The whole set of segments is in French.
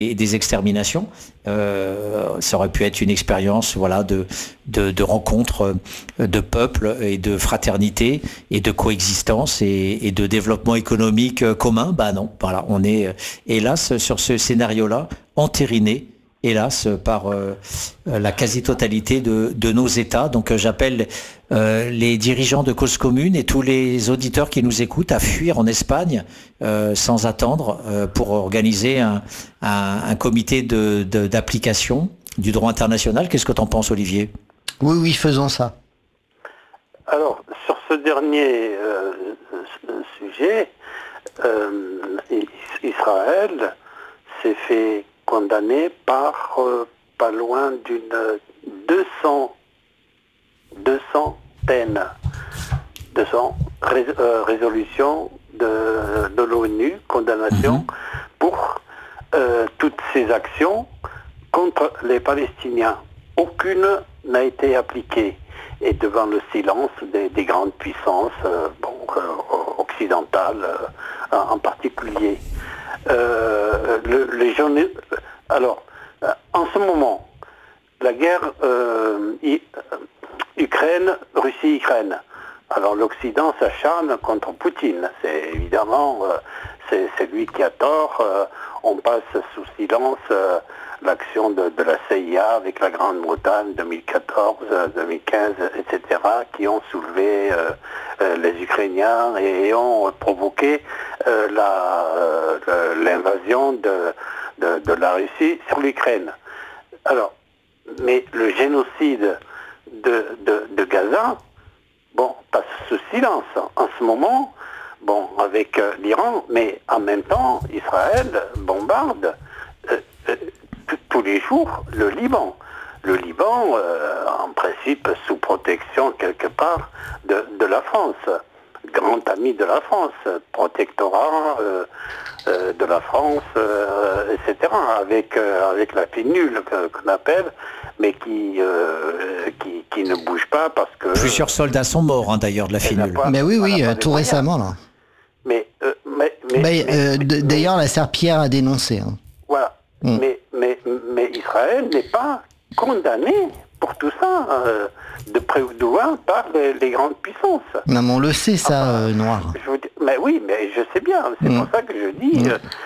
et des exterminations. Ça aurait pu être une expérience, voilà, de rencontre de peuples et de fraternité et de coexistence et de développement économique commun. Bah non, voilà, on est hélas sur ce scénario-là entériné, hélas, par la quasi-totalité de nos États. Donc j'appelle les dirigeants de Cause Commune et tous les auditeurs qui nous écoutent à fuir en Espagne sans attendre pour organiser un comité d'application du droit international. Qu'est-ce que tu en penses, Olivier ? Oui, oui, faisons ça. Alors, sur ce dernier sujet, Israël s'est fait condamner par pas loin d'une 200 résolutions de l'ONU, condamnation pour toutes ces actions contre les Palestiniens. Aucune n'a été appliquée. Et devant le silence des grandes puissances occidentales en particulier. Alors, en ce moment, la guerre Russie-Ukraine. Alors l'Occident s'acharne contre Poutine. C'est évidemment, c'est lui qui a tort. On passe sous silence l'action de la CIA avec la Grande-Bretagne 2014, 2015, etc., qui ont soulevé les Ukrainiens et ont provoqué l'invasion de la Russie sur l'Ukraine. Alors, mais le génocide de Gaza, passe sous silence en ce moment, avec l'Iran, mais en même temps, Israël bombarde tous les jours le Liban. Le Liban, en principe, sous protection quelque part de la France, grand ami de la France, protectorat de la France, etc., avec la pénule qu'on appelle, mais qui ne bouge pas parce que... Plusieurs soldats sont morts, d'ailleurs, de la fénule. Mais oui, tout récemment, là. D'ailleurs, la Serpillière a dénoncé. Voilà. Mais Israël n'est pas condamné pour tout ça, de près ou de loin, par les grandes puissances. Non, mais on le sait, ça, Noir. Mais oui, mais je sais bien. C'est pour ça que je dis,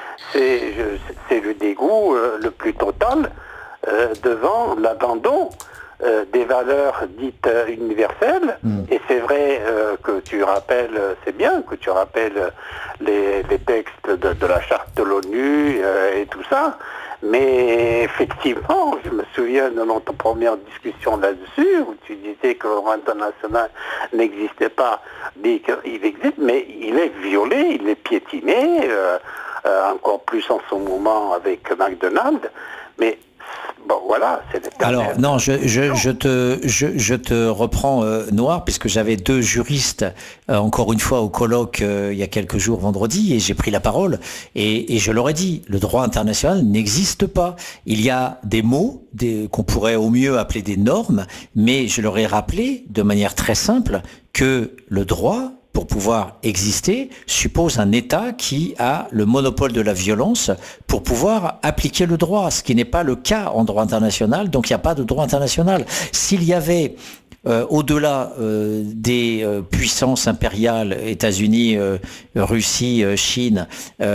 c'est le dégoût le plus total devant l'abandon des valeurs dites universelles. Et c'est vrai que tu rappelles, c'est bien que tu rappelles les textes de la charte de l'ONU et tout ça. Mais effectivement, je me souviens de notre première discussion là-dessus, où tu disais que le droit international n'existait pas, dit qu'il existe, mais il est violé, il est piétiné, encore plus en ce moment avec McDonald's, mais voilà, c'est l'éternel. Alors, non, je te reprends, Noir, puisque j'avais deux juristes, encore une fois, au colloque il y a quelques jours, vendredi, et j'ai pris la parole, et je leur ai dit, le droit international n'existe pas. Il y a des mots qu'on pourrait au mieux appeler des normes, mais je leur ai rappelé, de manière très simple, que le droit, pour pouvoir exister, suppose un État qui a le monopole de la violence pour pouvoir appliquer le droit, ce qui n'est pas le cas en droit international, donc il n'y a pas de droit international. S'il y avait au-delà des puissances impériales, États-Unis, Russie, Chine,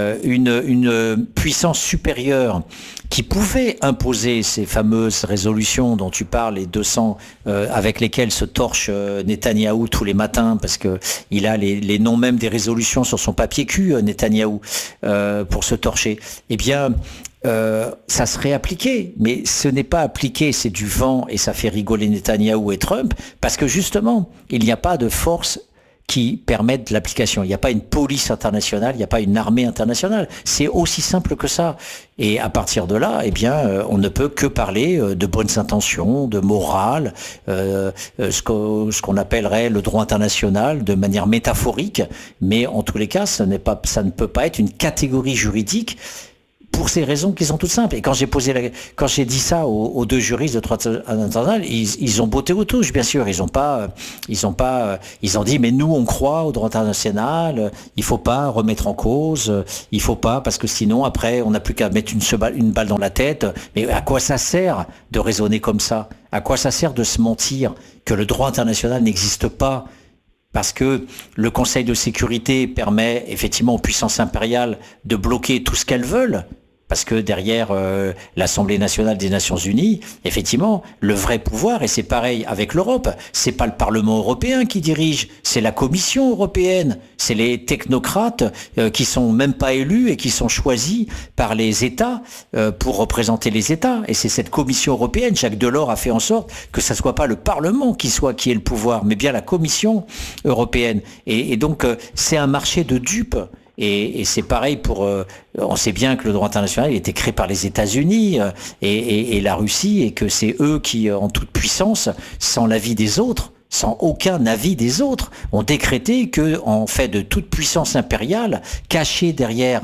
une puissance supérieure qui pouvait imposer ces fameuses résolutions dont tu parles, les 200 avec lesquelles se torche Netanyahou tous les matins, parce que il a les noms même des résolutions sur son papier cul, Netanyahou, pour se torcher. Eh bien, ça serait appliqué, mais ce n'est pas appliqué, c'est du vent et ça fait rigoler Netanyahou et Trump, parce que justement, il n'y a pas de force qui permettent l'application. Il n'y a pas une police internationale, il n'y a pas une armée internationale. C'est aussi simple que ça. Et à partir de là, eh bien, on ne peut que parler de bonnes intentions, de morale, ce qu'on appellerait le droit international de manière métaphorique. Mais en tous les cas, ça ne peut pas être une catégorie juridique pour ces raisons qui sont toutes simples. Et quand j'ai dit ça aux deux juristes de droit international, ils ont botté aux touches, bien sûr. Ils ont dit, mais nous, on croit au droit international, il faut pas remettre en cause, il faut pas, parce que sinon, après, on n'a plus qu'à mettre une balle dans la tête. Mais à quoi ça sert de raisonner comme ça? À quoi ça sert de se mentir que le droit international n'existe pas? Parce que le Conseil de sécurité permet effectivement aux puissances impériales de bloquer tout ce qu'elles veulent. Parce que derrière l'Assemblée nationale des Nations Unies, effectivement, le vrai pouvoir, et c'est pareil avec l'Europe, c'est pas le Parlement européen qui dirige, c'est la Commission européenne, c'est les technocrates qui sont même pas élus et qui sont choisis par les États pour représenter les États. Et c'est cette Commission européenne, Jacques Delors a fait en sorte que ça soit pas le Parlement qui ait le pouvoir, mais bien la Commission européenne. Et donc c'est un marché de dupes. Et c'est pareil pour... on sait bien que le droit international a été créé par les États-Unis et la Russie, et que c'est eux qui, en toute puissance, sans l'avis des autres, sans aucun avis des autres, ont décrété que, en fait de toute puissance impériale, cachée derrière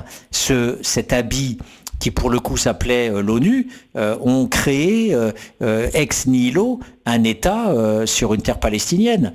cet habit qui pour le coup s'appelait l'ONU, ont créé ex nihilo un État sur une terre palestinienne.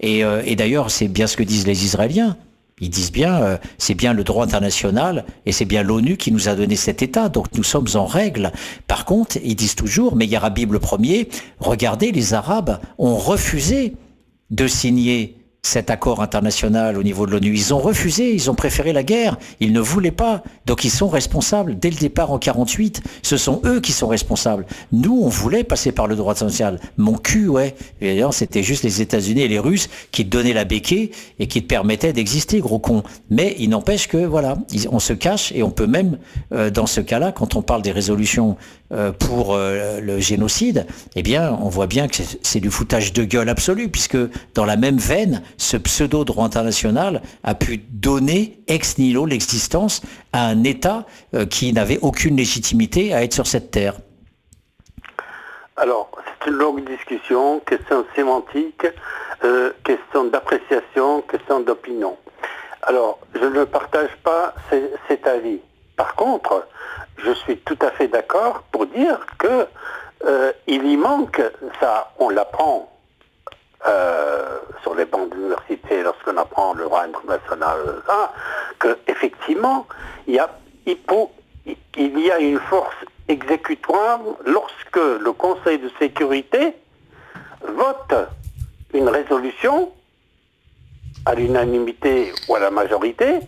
Et d'ailleurs, c'est bien ce que disent les Israéliens. Ils disent bien, c'est bien le droit international et c'est bien l'ONU qui nous a donné cet État, donc nous sommes en règle. Par contre, ils disent toujours, mais Yarabib le premier, regardez, les Arabes ont refusé de signer cet accord international au niveau de l'ONU. Ils ont refusé, ils ont préféré la guerre, ils ne voulaient pas. Donc ils sont responsables. Dès le départ en 48, ce sont eux qui sont responsables. Nous, on voulait passer par le droit international. Mon cul, ouais. Et d'ailleurs, c'était juste les États-Unis et les Russes qui te donnaient la béquille et qui te permettaient d'exister, gros con. Mais il n'empêche que, voilà, on se cache, et on peut même, dans ce cas-là, quand on parle des résolutions pour le génocide, eh bien, on voit bien que c'est du foutage de gueule absolu, puisque dans la même veine, ce pseudo-droit international a pu donner ex nihilo l'existence à un État qui n'avait aucune légitimité à être sur cette terre. Alors, c'est une longue discussion, question sémantique, question d'appréciation, question d'opinion. Alors, je ne partage pas cet avis. Par contre, je suis tout à fait d'accord pour dire que il y manque, ça on l'apprend sur les bancs d'université lorsqu'on apprend le droit international, que effectivement il y a une force exécutoire lorsque le Conseil de sécurité vote une résolution à l'unanimité ou à la majorité.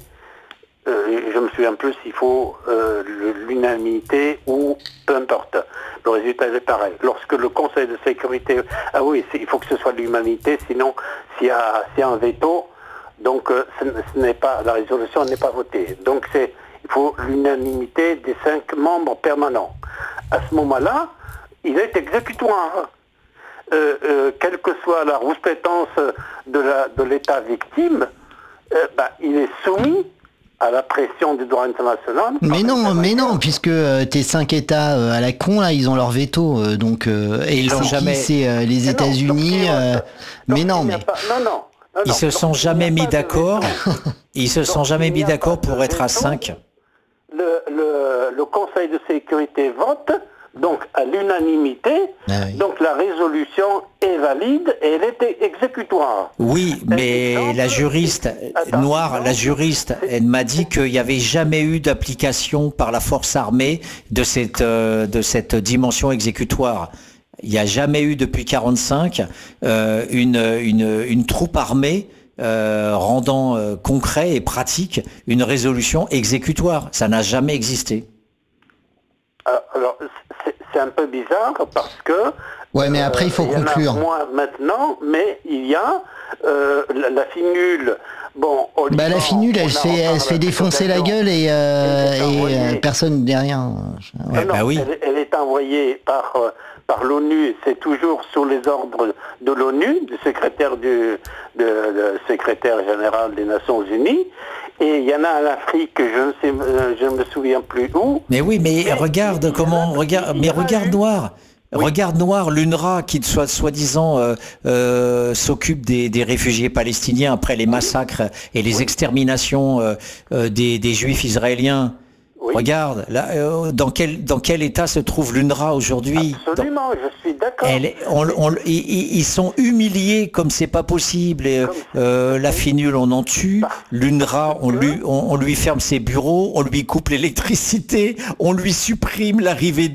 Je me souviens plus s'il faut l'unanimité ou peu importe. Le résultat est pareil. Lorsque le Conseil de sécurité... Ah oui, il faut que ce soit l'humanité, sinon s'il y a un veto, donc la résolution n'est pas votée. Donc il faut l'unanimité des 5 membres permanents. À ce moment-là, il est exécutoire. Quelle que soit la rouspétance de l'État victime, il est soumis à la pression du droit international. Mais non, puisque tes 5 États à la con, là, ils ont leur veto, et ils jamais. C'est les États-Unis. Mais non, mais ils se sont jamais mis d'accord. Ils se sont jamais mis d'accord pour être à 5. Le Conseil de sécurité vote. Donc à l'unanimité, donc la résolution est valide et elle est exécutoire. Oui, mais la juriste noire, elle m'a dit qu'il n'y avait jamais eu d'application par la force armée de cette dimension exécutoire. Il n'y a jamais eu depuis 1945 une troupe armée rendant concret et pratique une résolution exécutoire. Ça n'a jamais existé. Alors, c'est un peu bizarre parce que... Ouais, mais après, il faut conclure. Il y en a moins maintenant, mais il y a la finule. Bon, la finule, elle se fait défoncer la gueule et personne ne dit rien. Ouais. Non, oui. Elle est envoyée par l'ONU, c'est toujours sous les ordres de l'ONU, du secrétaire secrétaire général des Nations Unies. Et il y en a en Afrique, je ne me souviens plus où. Mais oui, mais regarde Noir. Oui. Regarde Noir, l'UNRWA qui soi-disant s'occupe des réfugiés palestiniens après les massacres et les exterminations des juifs israéliens. Oui. Regarde, là, dans quel état se trouve l'UNRWA aujourd'hui? Absolument, je suis d'accord. Ils sont humiliés comme c'est pas possible. Et, la finule, on en tue. L'UNRWA, on lui ferme ses bureaux, on lui coupe l'électricité, on lui supprime l'arrivée